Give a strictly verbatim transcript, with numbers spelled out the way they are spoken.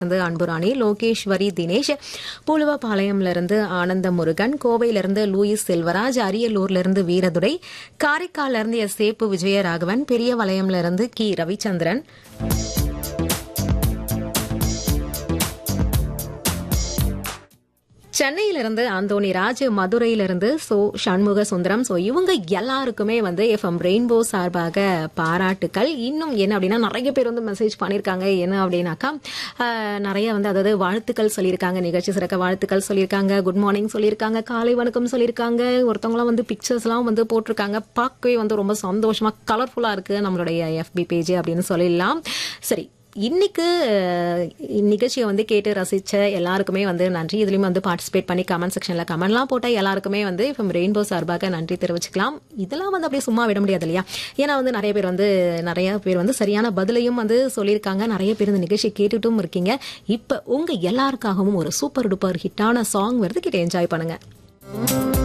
வந்து அன்புராணி, லோகேஸ்வரி தினேஷ், பூலுவபாளையம்ல இருந்து ஆனந்த முருகன், கோவையில இருந்து லூயிஸ் செல்வராஜ், அரியலூர்ல இருந்து வீரதுரை, காரைக்கால்ல இருந்து எஸ் சேப்பு விஜயராகவன், பெரிய வளையம்ல இருந்து கி ரவிச்சந்திரன், சென்னையிலிருந்து அந்தோனி ராஜ், மதுரையிலிருந்து சோ சண்முக சுந்தரம். ஸோ இவங்க எல்லாருக்குமே வந்து எஃப்எம் ரெயின்போ சார்பாக பாராட்டுக்கள். இன்னும் என்ன அப்படின்னா நிறைய பேர் வந்து மெசேஜ் பண்ணியிருக்காங்க. என்ன அப்படின்னாக்கா நிறைய வந்து அதாவது வாழ்த்துக்கள் சொல்லியிருக்காங்க, நிகழ்ச்சி சிறக்க வாழ்த்துக்கள் சொல்லியிருக்காங்க, குட் மார்னிங் சொல்லியிருக்காங்க, காலை வணக்கம் சொல்லியிருக்காங்க. ஒருத்தவங்களாம் வந்து பிக்சர்ஸ்லாம் வந்து போட்டிருக்காங்க. பார்க்கவே வந்து ரொம்ப சந்தோஷமா கலர்ஃபுல்லா இருக்கு நம்மளுடைய எஃபி பேஜ் அப்படின்னு சொல்லிடலாம். சரி, இன்னைக்கு நிகழ்ச்சியை வந்து கேட்டு ரசிச்ச எல்லாருக்குமே வந்து நன்றி. இதுலயும் வந்து பார்ட்டிசிபேட் பண்ணி கமெண்ட் செக்ஷன்ல கமெண்ட்லாம் போட்டா எல்லாருக்குமே வந்து இப்போ ரெயின்போ சார்பாக நன்றி தெரிவிச்சுக்கலாம். இதெல்லாம் வந்து அப்படியே சும்மா விட முடியாது இல்லையா? ஏன்னா வந்து நிறைய பேர் வந்து நிறைய பேர் வந்து சரியான பதிலையும் வந்து சொல்லியிருக்காங்க. நிறைய பேர் இந்த நிகழ்ச்சியை கேட்டுட்டும் இருக்கீங்க. இப்ப உங்க எல்லாருக்காகவும் ஒரு சூப்பர் டூப்பர் ஹிட்டான சாங் வருது, கிட்ட என்ஜாய் பண்ணுங்க.